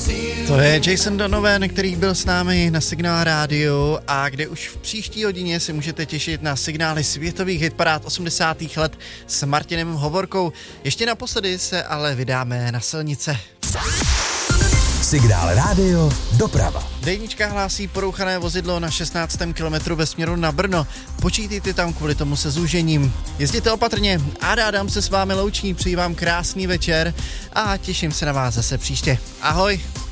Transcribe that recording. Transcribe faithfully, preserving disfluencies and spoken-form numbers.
To je Jason Donovan, který byl s námi na Signál rádiu a kde už v příští hodině si můžete těšit na signály světových hitparád osmdesátých let s Martinem Hovorkou. Ještě naposledy se ale vydáme na silnice. Signál rádio, doprava. Dejnička hlásí porouchané vozidlo na šestnáctém kilometru ve směru na Brno. Počítejte tam kvůli tomu se zúžením. Jezděte opatrně a Adam se s vámi loučí, přeji vám krásný večer a těším se na vás zase příště. Ahoj!